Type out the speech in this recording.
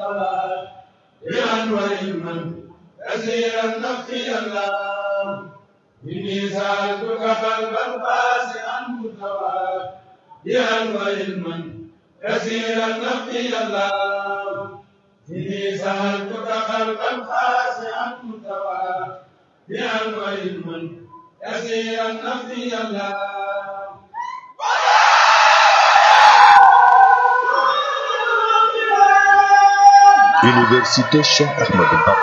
متواضعا وعلما كثيرا نقي الله إني سألتك قلبا واسعا متواضعا وعلما كثيرا نقي الله إني سألتك قلبا واسعا متواضعا وعلما كثيرا نقي الله. Université Cheikh Ahmadou Bamba